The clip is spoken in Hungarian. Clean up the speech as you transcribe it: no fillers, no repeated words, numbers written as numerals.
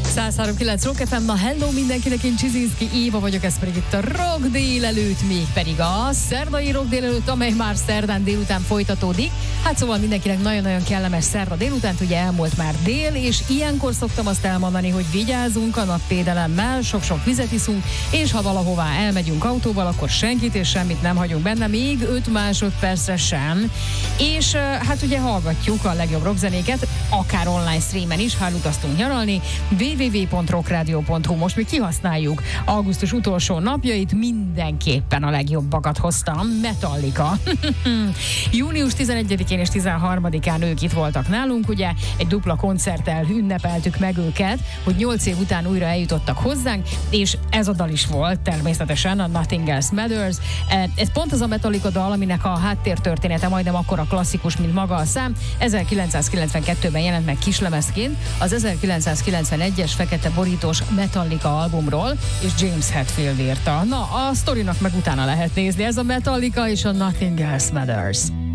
103.9 Rock FM, na hello mindenkinek, én Csizinszki Éva vagyok, ez pedig itt a Rock délelőtt, mégpedig a szerdai Rock délelőtt, amely már szerdán délután folytatódik. Hát szóval mindenkinek nagyon-nagyon kellemes szerda délutánt, ugye elmúlt már dél, és ilyenkor szoktam azt elmondani, hogy vigyázzunk a napvédelemmel, sok-sok vizet iszunk, és ha valahová elmegyünk autóval, akkor senkit és semmit nem hagyunk benne, még 5 másodpercre sem. És hát ugye hallgatjuk a legjobb rockzenéket, akár online streamen is, ha utaztunk nyaralni, www.rockradio.hu. Most mi kihasználjuk augusztus utolsó napjait, mindenképpen a legjobbakat hoztam. Metallica. Június 11-én és 13-án ők itt voltak nálunk, ugye egy dupla koncerttel ünnepeltük meg őket, hogy 8 év után újra eljutottak hozzánk, és ez a dal is volt természetesen, a Nothing Else Matters. Ez pont az a Metallica dal, aminek a háttértörténete majdnem akkora klasszikus, mint maga a szám. 1992-ben jelent meg kislemezként az 1991-es fekete borítós Metallica albumról, és James Hetfield írta. Na, a sztorinak meg utána lehet nézni, ez a Metallica és a Nothing Else Matters.